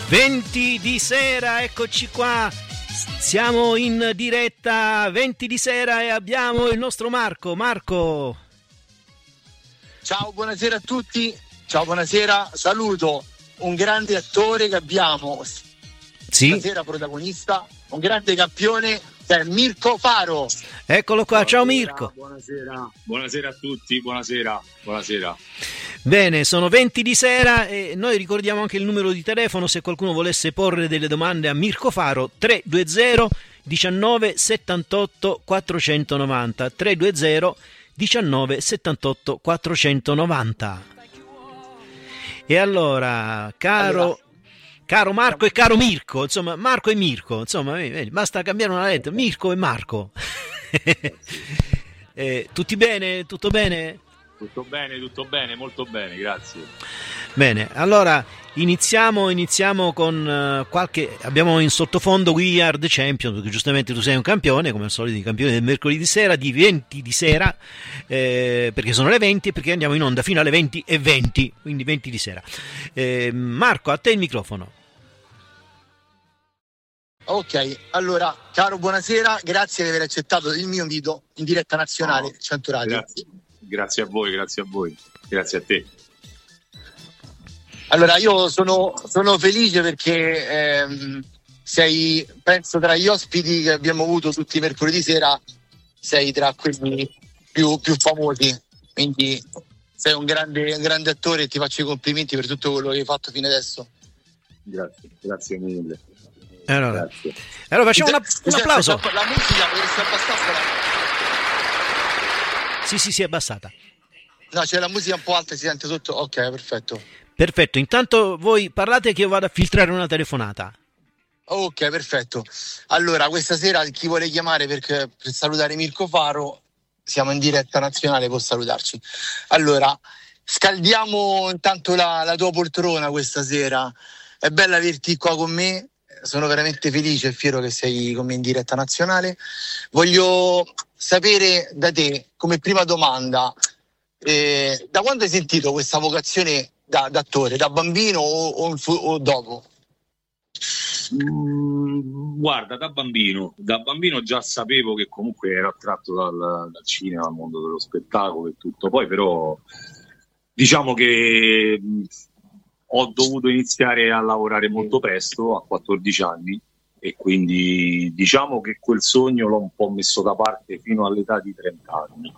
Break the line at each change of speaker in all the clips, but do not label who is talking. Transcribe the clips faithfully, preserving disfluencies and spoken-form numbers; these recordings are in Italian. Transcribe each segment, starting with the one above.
venti di sera, eccoci qua, siamo in diretta venti di sera e abbiamo il nostro Marco. Marco.
Ciao, buonasera a tutti, ciao, buonasera, saluto un grande attore che abbiamo
sì.
stasera protagonista, un grande campione, è Mirko Faro.
Eccolo qua,
buonasera,
ciao Mirko.
Buonasera, buonasera a tutti, buonasera, buonasera.
Bene, sono venti di sera e noi ricordiamo anche il numero di telefono se qualcuno volesse porre delle domande a Mirko Faro, tre due zero diciannove settantotto quattrocentonovanta, tre due zero diciannove settantotto quattrocentonovanta. E allora, caro... Allora. Caro Marco e caro Mirko, insomma, Marco e Mirko, insomma, vedi, basta cambiare una lettera, Mirko e Marco. eh, tutti bene? Tutto bene?
Tutto bene, tutto bene, molto bene, grazie.
Bene, allora iniziamo, iniziamo con uh, qualche... Abbiamo in sottofondo We Are The Champion, perché giustamente tu sei un campione, come al solito i campioni del mercoledì sera, di venti di sera, eh, perché sono le venti e perché andiamo in onda fino alle venti e venti, quindi venti di sera. Eh, Marco, a te il microfono.
Ok, allora, caro, buonasera, grazie di aver accettato il mio invito in diretta nazionale,
no,
cento Radio.
Grazie. Grazie a voi, grazie a voi, grazie a te.
Allora, io sono, sono felice perché ehm, sei, penso, tra gli ospiti che abbiamo avuto tutti i mercoledì sera, sei tra quelli più, più famosi, quindi sei un grande, un grande attore e ti faccio i complimenti per tutto quello che hai fatto fino adesso.
Grazie, grazie mille.
Allora,
grazie.
allora facciamo una, un applauso.
La musica potresti abbassarla?
Sì, sì, sì, è abbassata.
No, c'è la musica un po' alta, si sente sotto. Ok, perfetto.
Perfetto, intanto voi parlate che io vado a filtrare una telefonata.
Ok, perfetto. Allora, questa sera chi vuole chiamare per, per salutare Mirko Faro, siamo in diretta nazionale, può salutarci. Allora, scaldiamo intanto la, la tua poltrona questa sera. È bello averti qua con me. Sono veramente felice e fiero che sei con me in diretta nazionale. Voglio sapere da te, come prima domanda, eh, da quando hai sentito questa vocazione da, da attore? Da bambino o, o, o dopo?
Mm, guarda, da bambino, da bambino già sapevo che comunque ero attratto dal, dal cinema, dal mondo dello spettacolo e tutto. Poi però diciamo che ho dovuto iniziare a lavorare molto presto, a quattordici anni, e quindi diciamo che quel sogno l'ho un po' messo da parte fino all'età di trenta anni.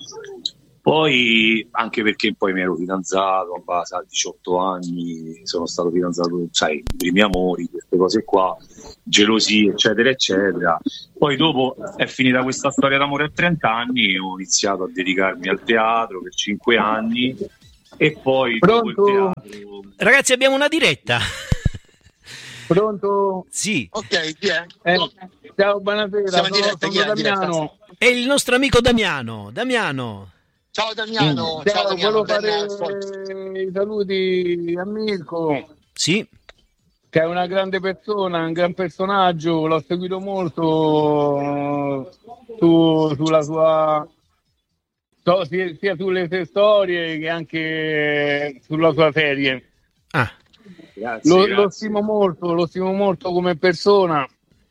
Poi, anche perché poi mi ero fidanzato a base a diciotto anni, sono stato fidanzato, sai, i primi amori, queste cose qua, gelosie, eccetera, eccetera. Poi dopo è finita questa storia d'amore a trenta anni e ho iniziato a dedicarmi al teatro per cinque anni. E poi dopo il teatro...
Ragazzi, abbiamo una diretta.
Pronto?
Sì.
Ok, chi è?
Eh, ciao, buonasera.
Siamo in diretta,
sono,
chi è?
sono Damiano.
È il nostro amico Damiano. Damiano.
Ciao Damiano.
Ciao,
Ciao Damiano.
volevo fare i saluti a Mirko.
Sì.
Che è una grande persona, un gran personaggio. L'ho seguito molto su, sulla sua... So, sia, sia sulle sue storie che anche sulla sua serie.
Ah.
Grazie,
lo,
grazie.
lo stimo molto, lo stimo molto come persona.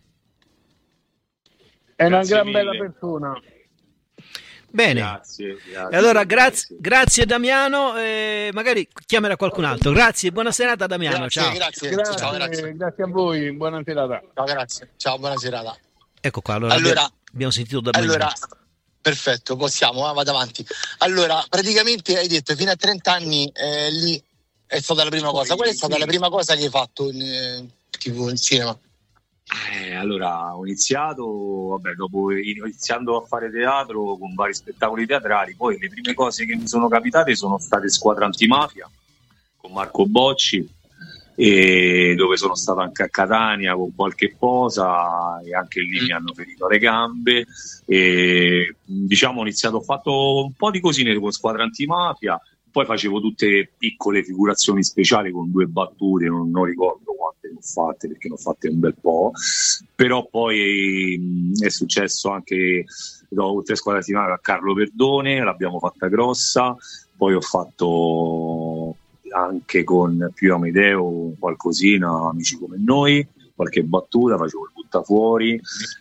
È una
Grazie
gran
mille.
bella persona.
Bene.
Grazie, grazie.
E allora grazie, grazie Damiano, eh, magari chiamerà qualcun altro. Grazie, buona serata Damiano.
Grazie,
Ciao.
grazie.
Grazie,
Ciao, grazie.
grazie a voi, buona serata.
Ciao, grazie. Ciao, buona serata.
Ecco qua, allora,
Allora,
abbiamo, abbiamo sentito Damiano.
Allora, perfetto, possiamo, eh, vado avanti. Allora, praticamente hai detto fino a trenta anni eh, lì è stata la prima cosa. Qual è stata la prima cosa che hai fatto in eh, tivù, in cinema?
Eh, allora ho iniziato, vabbè, dopo iniziando a fare teatro con vari spettacoli teatrali, poi le prime cose che mi sono capitate sono state Squadra Antimafia con Marco Bocci, e dove sono stato anche a Catania con qualche posa e anche lì mi hanno ferito le gambe e diciamo ho iniziato, ho fatto un po' di cosine con Squadra Antimafia, poi facevo tutte piccole figurazioni speciali con due battute, non, non ricordo quante ne ho fatte perché ne ho fatte un bel po', però poi mh, è successo anche dopo tre Squadre Antimafia a Carlo Perdone, l'abbiamo fatta grossa, poi ho fatto anche con Pio Amedeo qualcosina, Amici come noi, qualche battuta, facevo il buttafuori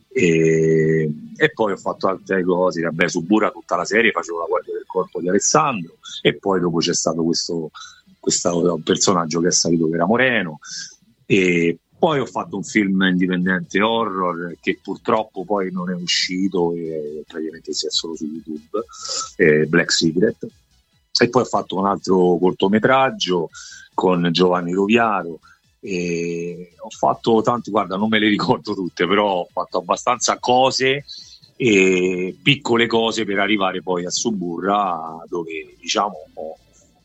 e, e poi ho fatto altre cose, vabbè, su Burra tutta la serie facevo la guardia del corpo di Alessandro e poi dopo c'è stato questo, questo personaggio che è salito che era Moreno e poi ho fatto un film indipendente horror che purtroppo poi non è uscito e praticamente si è solo su YouTube, eh, Black Secret, e poi ho fatto un altro cortometraggio con Giovanni Roviaro e ho fatto tanti, guarda non me le ricordo tutte, però ho fatto abbastanza cose e piccole cose per arrivare poi a Suburra, dove diciamo ho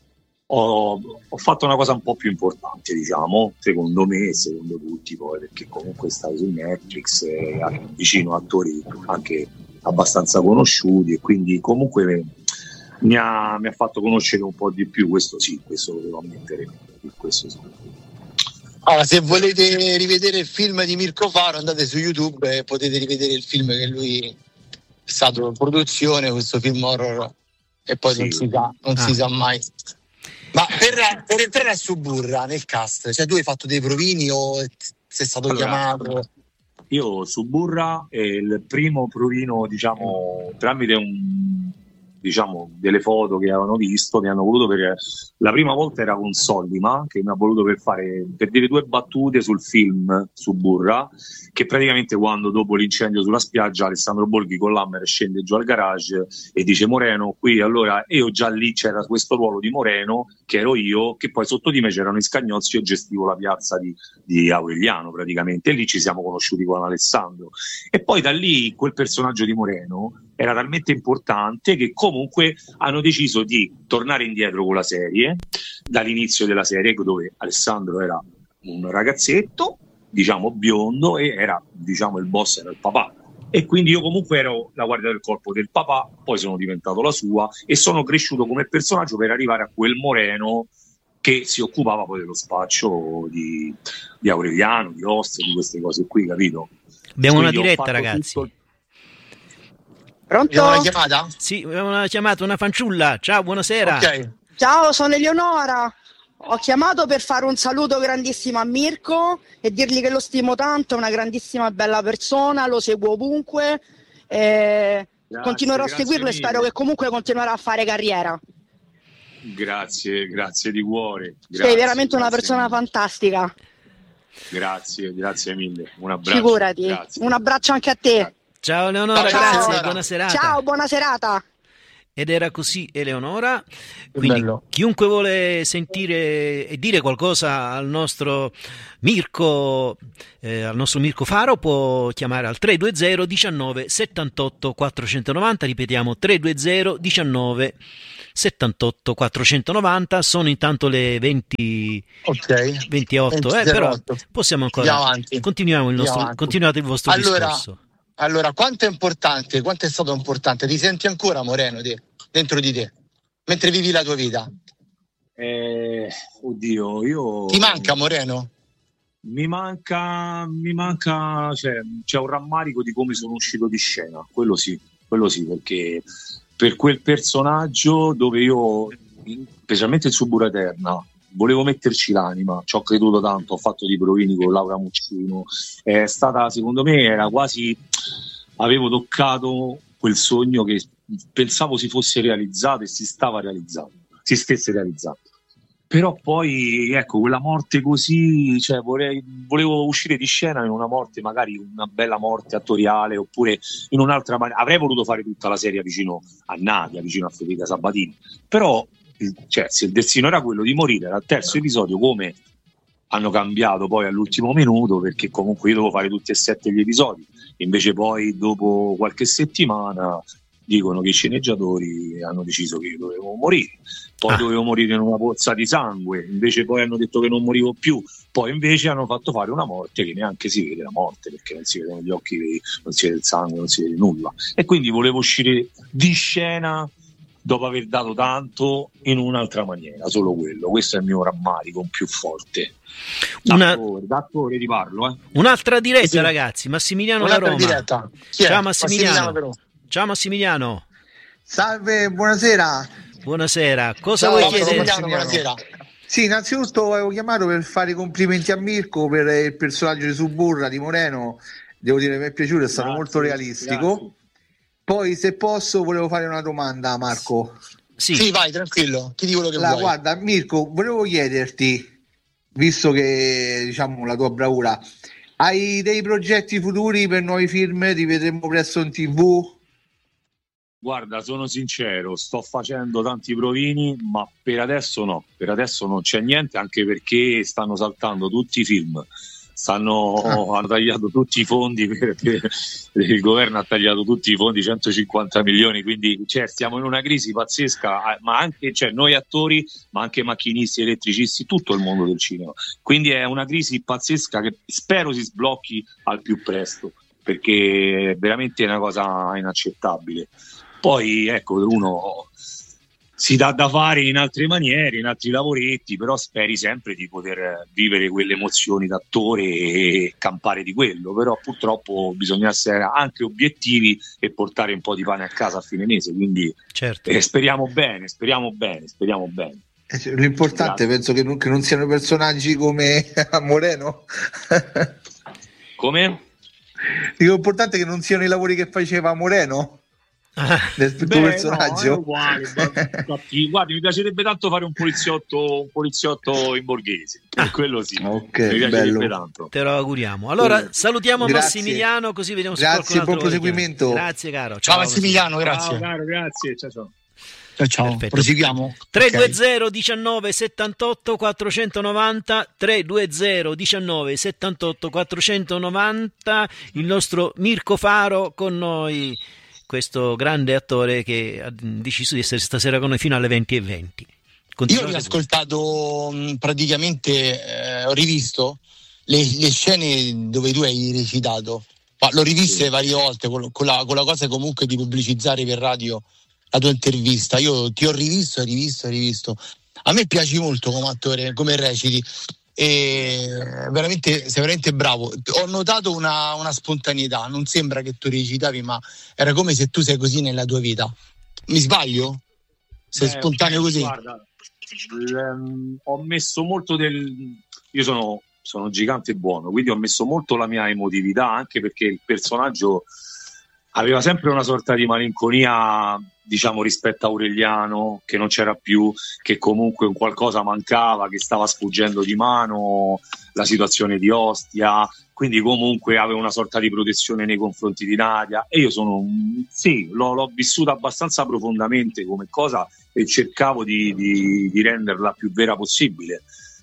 Ho, ho fatto una cosa un po' più importante, diciamo, secondo me e secondo tutti, poi perché comunque stai su Netflix e vicino a attori anche abbastanza conosciuti e quindi comunque mi ha, mi ha fatto conoscere un po' di più, questo sì, questo lo devo ammettere, questo sì.
Allora, se volete rivedere il film di Mirko Faro andate su YouTube e potete rivedere il film che lui è stato in produzione, questo film horror, e poi sì. non, si sa, non ah. si sa mai. Ma per, per entrare a Suburra nel cast, cioè tu hai fatto dei provini o sei stato allora, chiamato?
Io Suburra è il primo provino, diciamo, tramite un, diciamo, delle foto che avevano visto, mi hanno voluto per la prima volta era con Sollima che mi ha voluto per fare per dire due battute sul film Suburra, che praticamente quando dopo l'incendio sulla spiaggia Alessandro Borghi con l'Hammer scende giù al garage e dice Moreno qui, allora io già lì c'era questo ruolo di Moreno che ero io, che poi sotto di me c'erano i Scagnozzi, io gestivo la piazza di, di Aureliano praticamente, e lì ci siamo conosciuti con Alessandro e poi da lì quel personaggio di Moreno era talmente importante che comunque hanno deciso di tornare indietro con la serie, dall'inizio della serie dove Alessandro era un ragazzetto, diciamo biondo, e era, diciamo, il boss era il papà. E quindi io comunque ero la guardia del corpo del papà, poi sono diventato la sua e sono cresciuto come personaggio per arrivare a quel Moreno che si occupava poi dello spaccio di, di Aureliano, di Ostia, di queste cose qui, capito?
Abbiamo
quindi
una diretta, ragazzi.
Tutto...
Pronto? Abbiamo una chiamata?
Sì, abbiamo una chiamata, una fanciulla. Ciao, buonasera.
Ok.
Ciao, sono Eleonora. Ho chiamato per fare un saluto grandissimo a Mirko e dirgli che lo stimo tanto, è una grandissima bella persona, lo seguo ovunque, e grazie, continuerò a seguirlo mille. E spero che comunque continuerà a fare carriera.
Grazie, grazie di cuore. Grazie,
sei veramente una persona
mille.
fantastica.
Grazie, grazie mille. Un abbraccio.
Figurati,
grazie.
Un abbraccio anche a te.
Ciao Eleonora,
Ciao.
grazie, buona serata.
Ciao, buona serata.
Ed era così Eleonora, quindi bello. Chiunque vuole sentire e dire qualcosa al nostro Mirko, eh, al nostro Mirko Faro può chiamare al tre due zero diciannove settantotto quattrocentonovanta, ripetiamo tre due zero diciannove settantotto quattrocentonovanta, sono intanto le venti,
okay.
ventotto, eh, però possiamo ancora, continuiamo il nostro,
avanti.
Continuate il vostro
allora,
discorso.
Allora, quanto è importante, quanto è stato importante, ti senti ancora Moreno te, dentro di te, mentre vivi la tua vita?
Eh, oddio, io...
Ti manca Moreno?
Mi manca, mi manca, cioè, c'è un rammarico di come sono uscito di scena, quello sì, quello sì, perché per quel personaggio dove io, specialmente in Suburra Eterna, volevo metterci l'anima, ci ho creduto tanto, ho fatto dei provini con Laura Muccino, è stata, secondo me, era quasi, avevo toccato quel sogno che pensavo si fosse realizzato e si stava realizzando, si stesse realizzando. Però poi, ecco, quella morte così, cioè vorrei, volevo uscire di scena in una morte, magari una bella morte attoriale, oppure in un'altra maniera. Avrei voluto fare tutta la serie vicino a Nadia, vicino a Federica Sabatini, però cioè, se il destino era quello di morire al terzo episodio, come hanno cambiato poi all'ultimo minuto, perché comunque io dovevo fare tutti e sette gli episodi, invece poi dopo qualche settimana dicono che i sceneggiatori hanno deciso che io dovevo morire, poi ah. dovevo morire in una pozza di sangue, invece poi hanno detto che non morivo più, poi invece hanno fatto fare una morte che neanche si vede la morte, perché non si vedono gli occhi, non si vede il sangue, non si vede nulla, e quindi volevo uscire di scena dopo aver dato tanto in un'altra maniera, solo quello, questo è il mio rammarico più forte.
Una...
D'attore, d'attore ti parlo, eh.
Un'altra diretta, sì, ragazzi, Massimiliano da Roma.
Diretta.
Ciao Massimiliano. Massimiliano Ciao Massimiliano.
Salve, buonasera.
Buonasera, cosa
Ciao,
vuoi chiedere?
Massimiliano, buonasera.
Sì, innanzitutto avevo chiamato per fare i complimenti a Mirko per il personaggio di Suburra di Moreno, devo dire mi è piaciuto, è stato
Grazie,
molto realistico.
grazie.
Poi se posso volevo fare una domanda a Marco.
Sì.
Sì, vai, tranquillo, chiedi quello che
La,
vuoi.
guarda, Mirko, volevo chiederti, visto che diciamo la tua bravura, hai dei progetti futuri per nuovi film? Ti vedremo presto in tivù?
Guarda, sono sincero, sto facendo tanti provini, ma per adesso no, per adesso non c'è niente, anche perché stanno saltando tutti i film, stanno,
Ah.
hanno tagliato tutti i fondi, per, per- il governo ha tagliato tutti i fondi, centocinquanta milioni, quindi cioè, stiamo in una crisi pazzesca, eh, ma anche cioè, noi attori, ma anche macchinisti, elettricisti, tutto il mondo del cinema. Quindi è una crisi pazzesca che spero si sblocchi al più presto, perché è veramente una cosa inaccettabile. Poi ecco, uno si dà da fare in altre maniere, in altri lavoretti, però speri sempre di poter vivere quelle emozioni d'attore e campare di quello. Però purtroppo bisogna essere anche obiettivi e portare un po' di pane a casa a fine mese, quindi
Certo.
eh, speriamo bene, speriamo bene, speriamo bene.
Eh, cioè, L'importante
Grazie.
penso che non, che non siano personaggi come a Moreno.
Come?
Dico, l'importante è che non siano i lavori che faceva Moreno del tuo
Beh,
personaggio.
no, è uguale, ma- infatti, guardi, mi piacerebbe tanto fare un poliziotto, un poliziotto in borghese, per quello sì,
Ok,
mi piacerebbe
bello.
tanto.
Te lo auguriamo. Allora
Sì.
salutiamo
Grazie.
Massimiliano, così vediamo se
Grazie,
qualcun altro
buon
vuole chiamare.
proseguimento.
Grazie caro.
Ciao Massimiliano, grazie.
Ciao caro, grazie, ciao ciao.
Ciao, ciao.
Perfetto.
Proseguiamo.
tre due
Ok.
zero diciannove settantotto quattrocentonovanta tre due zero diciannove settantotto quattrocentonovanta, il nostro Mirko Faro con noi, questo grande attore che ha deciso di essere stasera con noi fino alle venti e venti.
Io ho
Continuate
riascoltato mh, praticamente, eh, ho rivisto le, le scene dove tu hai recitato. Ma l'ho riviste
Sì.
varie volte con, con la, con la cosa comunque di pubblicizzare per radio la tua intervista. Io ti ho rivisto, rivisto, rivisto. A me piaci molto come attore, come reciti. E veramente, sei veramente bravo. Ho notato una, una spontaneità. Non sembra che tu recitavi, ma era come se tu sei così nella tua vita. Mi sbaglio? Sei
Eh,
spontaneo così?
Guarda, ehm, ho messo molto del... Io sono, sono gigante buono, quindi ho messo molto la mia emotività, anche perché il personaggio aveva sempre una sorta di malinconia, diciamo, rispetto a Aureliano, che non c'era più, che comunque un qualcosa mancava, che stava sfuggendo di mano, la situazione di Ostia, quindi comunque aveva una sorta di protezione nei confronti di Nadia, e io sono, sì, l'ho, l'ho vissuta abbastanza profondamente come cosa e cercavo di, di, di renderla più vera possibile.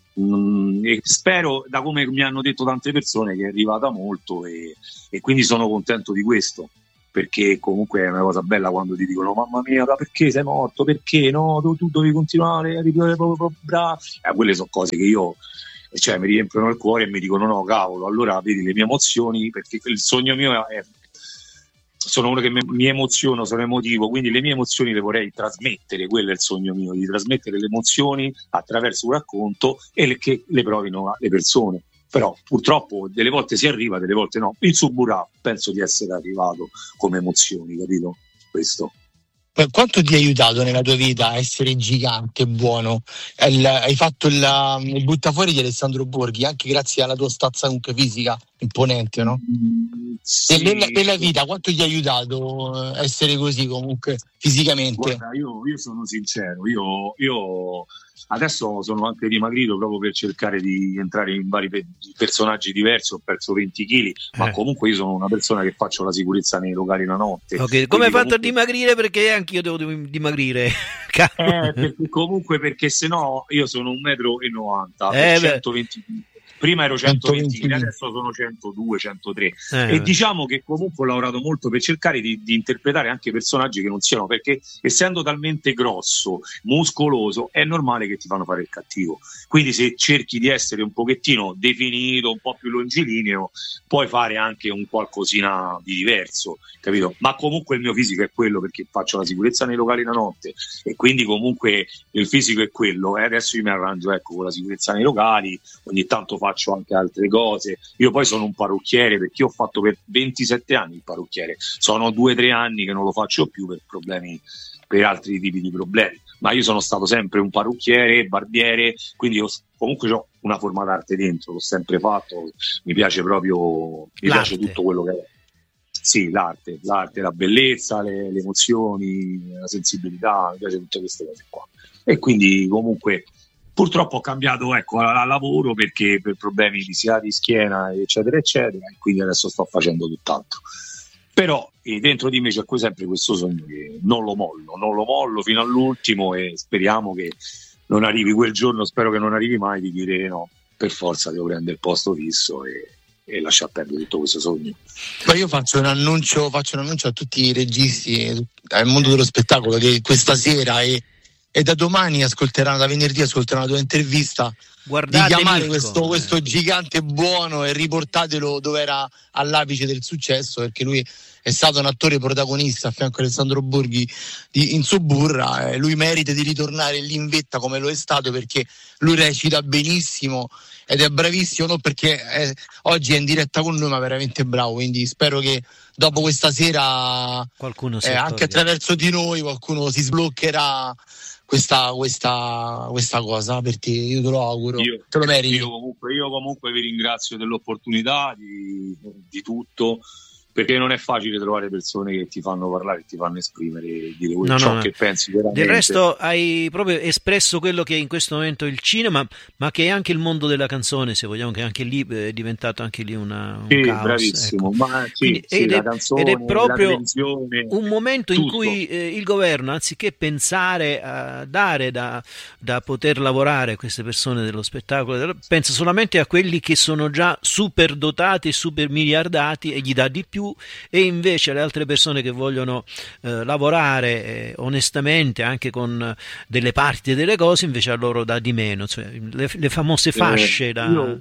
Mm, e spero, da come mi hanno detto tante persone, che è arrivata molto, e, e quindi sono contento di questo, perché comunque è una cosa bella quando ti dicono mamma mia, ma perché sei morto, perché no, tu, tu dovevi continuare, eri proprio bravo. Eh, quelle sono cose che io, cioè, mi riempiono il cuore e mi dicono no cavolo, allora vedi le mie emozioni, perché il sogno mio è, sono uno che mi, mi emoziono, sono emotivo, quindi le mie emozioni le vorrei trasmettere, quello è il sogno mio, di trasmettere le emozioni attraverso un racconto e le, che le provino le persone. Però purtroppo delle volte si arriva, delle volte no. Il Suburra penso di essere arrivato come emozioni, capito? Questo.
Eh, Quanto ti ha aiutato nella tua vita a essere gigante, buono? Il- hai fatto il, il buttafuori di Alessandro Borghi, anche grazie alla tua stazza comunque fisica imponente, no?
Sì.
Nella, nella vita, quanto ti ha aiutato eh, essere così comunque fisicamente?
Guarda, io, io sono sincero, io, io adesso sono anche dimagrito proprio per cercare di entrare in vari pe- personaggi diversi, ho perso venti chili, ma
Eh.
comunque io sono una persona che faccio la sicurezza nei locali la notte.
Ok, come hai
Quindi
fatto a
comunque-
dimagrire? Perché anch'io devo dim- dimagrire.
Eh, perché comunque perché sennò io sono un metro e novanta,
Eh, beh.
centoventi. Prima ero centoventi,
centoventi.
adesso sono centodue, centotre.
Eh,
E diciamo che comunque ho lavorato molto per cercare di, di interpretare anche personaggi che non siano, perché essendo talmente grosso, muscoloso, è normale che ti fanno fare il cattivo. Quindi se cerchi di essere un pochettino definito, un po' più longilineo, puoi fare anche un qualcosina di diverso, capito? Ma comunque il mio fisico è quello, perché faccio la sicurezza nei locali la notte, e quindi comunque il fisico è quello. E adesso io mi arrangio, ecco, con la sicurezza nei locali, ogni tanto faccio anche altre cose. Io poi sono un parrucchiere, perché io ho fatto per ventisette anni il parrucchiere, sono due o tre anni che non lo faccio più per problemi, per altri tipi di problemi, ma io sono stato sempre un parrucchiere, barbiere, quindi io comunque ho una forma d'arte dentro, l'ho sempre fatto, mi piace proprio, mi
l'arte.
piace tutto quello che è. Sì, l'arte, l'arte, la bellezza, le, le emozioni, la sensibilità, mi piace tutte queste cose qua. E quindi comunque purtroppo ho cambiato, ecco, a, a lavoro perché per problemi di sia di schiena, eccetera, eccetera, e quindi adesso sto facendo tutt'altro. Però eh, dentro di me c'è sempre questo sogno che non lo mollo, non lo mollo fino all'ultimo e speriamo che non arrivi quel giorno, spero che non arrivi mai, di dire no, per forza devo prendere il posto fisso e e lasciar perdere tutto questo sogno.
Ma io faccio un annuncio, faccio un annuncio a tutti i registi, al mondo dello spettacolo, che questa sera e, e da domani ascolteranno, da venerdì ascolteranno la tua intervista.
Guardate,
di chiamare
Mirko,
questo, questo gigante buono e riportatelo dove era all'apice del successo, perché lui è stato un attore protagonista a fianco a Alessandro Borghi di, in Suburra, e lui merita di ritornare lì in vetta come lo è stato, perché lui recita benissimo ed è bravissimo, non perché è, oggi è in diretta con noi, ma veramente bravo, quindi spero che dopo questa sera
qualcuno si
eh, anche attraverso di noi qualcuno si sbloccherà questa, questa, questa cosa, perché io te lo auguro,
io,
te lo meriti.
Io comunque, io comunque vi ringrazio dell'opportunità di, di tutto, perché non è facile trovare persone che ti fanno parlare, che ti fanno esprimere e dire
no,
ciò
no,
che
no.
pensi veramente.
Del resto hai proprio espresso quello che è in questo momento il cinema, ma che è anche il mondo della canzone, se vogliamo, che anche lì è diventato anche lì una, un
sì,
caos.
Bravissimo,
Ecco.
ma sì,
Quindi,
sì,
ed,
la
è,
canzone,
ed è proprio un momento
tutto.
in cui eh, il governo, anziché pensare a dare da, da poter lavorare a queste persone dello spettacolo, pensa solamente a quelli che sono già super dotati e super miliardati e gli dà di più, e invece invece le altre persone che vogliono eh, lavorare eh, onestamente anche con delle parti e delle cose, invece a loro dà di meno, cioè, le, le famose fasce
eh,
da...
io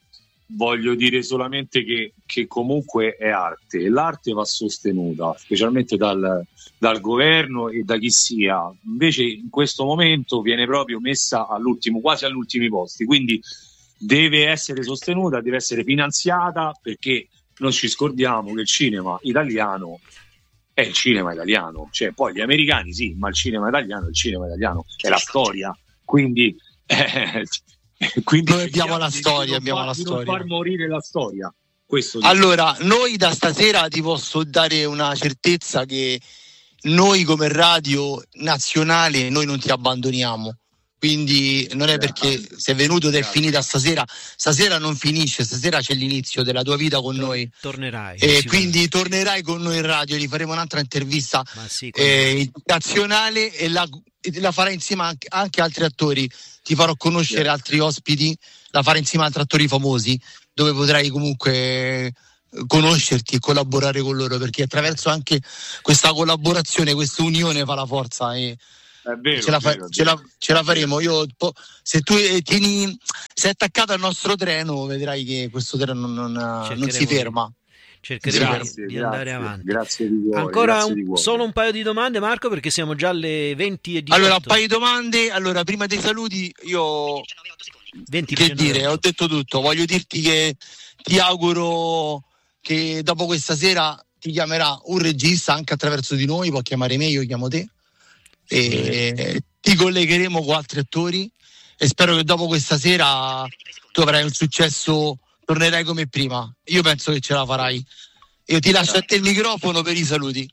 voglio dire solamente che, che comunque è arte e l'arte va sostenuta specialmente dal, dal governo e da chi sia, invece in questo momento viene proprio messa all'ultimo, quasi agli ultimi posti, quindi deve essere sostenuta, deve essere finanziata, perché non ci scordiamo che il cinema italiano è il cinema italiano, cioè poi gli americani sì, ma il cinema italiano è il cinema italiano, è la storia, quindi, eh, quindi
noi abbiamo la storia, abbiamo
far,
la
di
storia.
non far morire la storia. Questo
allora, noi da stasera ti posso dare una certezza che noi come radio nazionale noi non ti abbandoniamo. Quindi non è perché sei venuto ed è finita stasera, stasera non finisce, stasera c'è l'inizio della tua vita con noi.
Tornerai.
E quindi tornerai con noi in radio, gli faremo un'altra intervista
sì,
eh, nazionale e la, la farai insieme anche, anche altri attori, ti farò conoscere yeah. altri ospiti, la farai insieme a altri attori famosi, dove potrai comunque conoscerti e collaborare con loro, perché attraverso anche questa collaborazione, questa unione fa la forza e
È vero,
ce, la fa-
vero,
ce, la, ce la faremo. Io, po- se tu eh, tieni, sei attaccato al nostro treno, vedrai che questo treno non, non si ferma.
Cercheremo
grazie,
di
grazie,
andare avanti.
Grazie di cuore,
Ancora
grazie
un,
di cuore.
solo un paio di domande, Marco, perché siamo già alle venti e diciotto.
Allora, un paio di domande. Allora, prima dei saluti, io
venti,
che dire, ho detto tutto. Voglio dirti che ti auguro che dopo questa sera ti chiamerà un regista anche attraverso di noi, può chiamare me, io chiamo te. E ti collegheremo con altri attori e spero che dopo questa sera tu avrai un successo, tornerai come prima. Io penso che ce la farai. Io ti lascio a te il microfono per i saluti.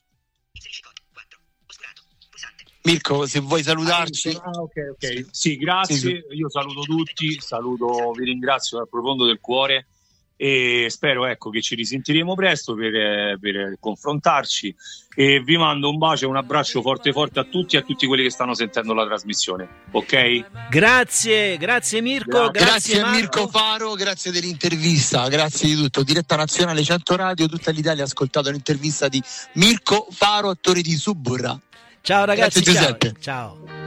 Mirko, se vuoi salutarci.
Ah, ok, ok. Sì, grazie. Sì, sì. Io saluto tutti, saluto, vi ringrazio dal profondo del cuore e spero ecco che ci risentiremo presto per, per confrontarci, e vi mando un bacio e un abbraccio forte forte a tutti e a tutti quelli che stanno sentendo la trasmissione, ok?
Grazie, grazie Mirko,
grazie,
grazie
a Mirko Faro, grazie dell'intervista, grazie di tutto. Diretta Nazionale cento Radio, tutta l'Italia ha ascoltato l'intervista di Mirko Faro, attore di Suburra.
Ciao ragazzi,
grazie,
ciao. Ciao.